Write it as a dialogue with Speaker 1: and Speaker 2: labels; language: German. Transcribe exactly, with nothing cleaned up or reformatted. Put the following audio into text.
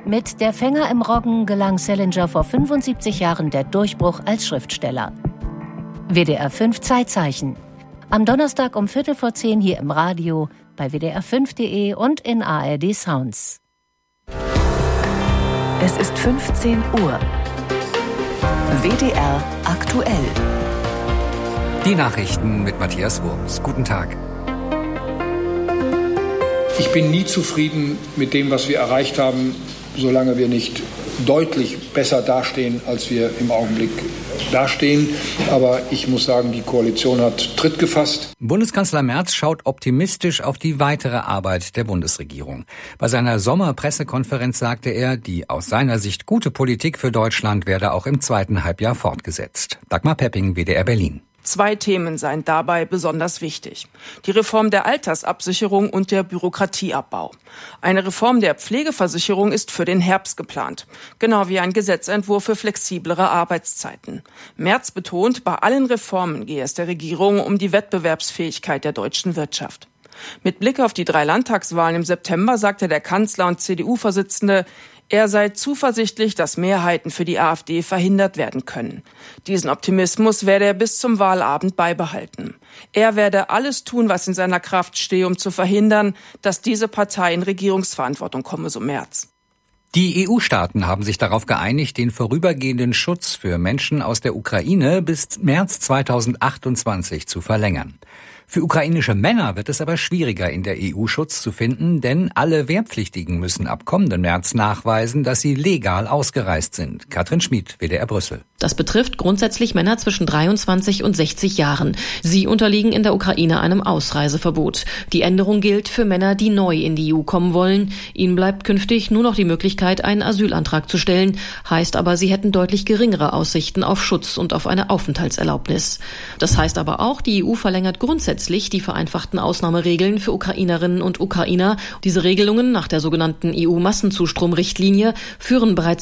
Speaker 1: Mit Der Fänger im Roggen gelang Salinger vor fünfundsiebzig Jahren der Durchbruch als Schriftsteller. W D R fünf Zeitzeichen. Am Donnerstag um Viertel vor zehn hier im Radio, bei w d r fünf punkt d e und in A R D Sounds.
Speaker 2: Es ist fünfzehn Uhr. W D R aktuell.
Speaker 3: Die Nachrichten mit Matthias Wurms. Guten Tag.
Speaker 4: Ich bin nie zufrieden mit dem, was wir erreicht haben, solange wir nicht deutlich besser dastehen, als wir im Augenblick dastehen. Aber ich muss sagen, die Koalition hat Tritt gefasst.
Speaker 3: Bundeskanzler Merz schaut optimistisch auf die weitere Arbeit der Bundesregierung. Bei seiner Sommerpressekonferenz sagte er, die aus seiner Sicht gute Politik für Deutschland werde auch im zweiten Halbjahr fortgesetzt. Dagmar Pepping, W D R Berlin.
Speaker 5: Zwei Themen seien dabei besonders wichtig. Die Reform der Altersabsicherung und der Bürokratieabbau. Eine Reform der Pflegeversicherung ist für den Herbst geplant. Genau wie ein Gesetzentwurf für flexiblere Arbeitszeiten. Merz betont, bei allen Reformen gehe es der Regierung um die Wettbewerbsfähigkeit der deutschen Wirtschaft. Mit Blick auf die drei Landtagswahlen im September sagte der Kanzler und C D U-Vorsitzende, er sei zuversichtlich, dass Mehrheiten für die AfD verhindert werden können. Diesen Optimismus werde er bis zum Wahlabend beibehalten. Er werde alles tun, was in seiner Kraft stehe, um zu verhindern, dass diese Partei in Regierungsverantwortung komme, so Merz.
Speaker 3: Die E U-Staaten haben sich darauf geeinigt, den vorübergehenden Schutz für Menschen aus der Ukraine bis März zweitausendachtundzwanzig zu verlängern. Für ukrainische Männer wird es aber schwieriger, in der E U Schutz zu finden, denn alle Wehrpflichtigen müssen ab kommenden März nachweisen, dass sie legal ausgereist sind. Katrin Schmid, W D R Brüssel.
Speaker 6: Das betrifft grundsätzlich Männer zwischen dreiundzwanzig und sechzig Jahren. Sie unterliegen in der Ukraine einem Ausreiseverbot. Die Änderung gilt für Männer, die neu in die E U kommen wollen. Ihnen bleibt künftig nur noch die Möglichkeit, einen Asylantrag zu stellen. Heißt aber, sie hätten deutlich geringere Aussichten auf Schutz und auf eine Aufenthaltserlaubnis. Das heißt aber auch, die E U verlängert grundsätzlich die vereinfachten Ausnahmeregeln für Ukrainerinnen und Ukrainer. Diese Regelungen nach der sogenannten E U-Massenzustrom-Richtlinie führen bereits